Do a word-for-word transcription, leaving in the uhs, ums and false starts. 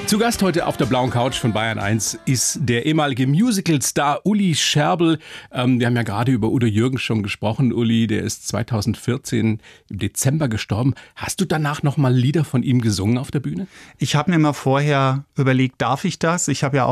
Zu Gast heute auf der blauen Couch von Bayern eins ist der ehemalige Musical-Star Uli Scherbel. Ähm, wir haben ja gerade über Udo Jürgens schon gesprochen. Uli, der ist zweitausendvierzehn im Dezember gestorben. Hast du danach noch mal Lieder von ihm gesungen auf der Bühne? Ich habe mir mal vorher überlegt, darf ich das? Ich habe ja auch